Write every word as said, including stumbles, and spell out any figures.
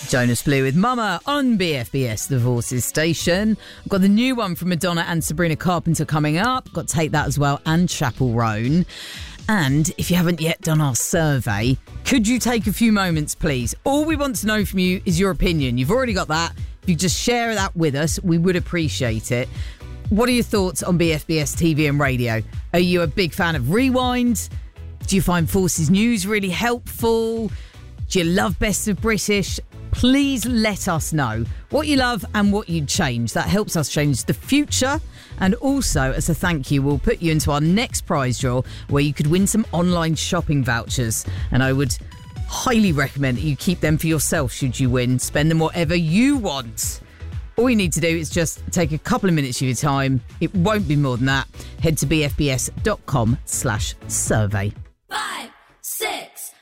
Jonas Blue with Mama on B F B S, the Voices station. I've got the new one from Madonna and Sabrina Carpenter coming up. Got Take That as well, and Chapel Roan. And if you haven't yet done our survey, could you take a few moments, please? All we want to know from you is your opinion. You've already got that. If you just share that with us, we would appreciate it. What are your thoughts on B F B S T V and radio? Are you a big fan of Rewind? Do you find Forces News really helpful? Do you love Best of British? Please let us know what you love and what you'd change. That helps us change the future. And also, as a thank you, we'll put you into our next prize draw where you could win some online shopping vouchers. And I would highly recommend that you keep them for yourself should you win. Spend them whatever you want. All you need to do is just take a couple of minutes of your time. It won't be more than that. Head to bfbs.com slash survey.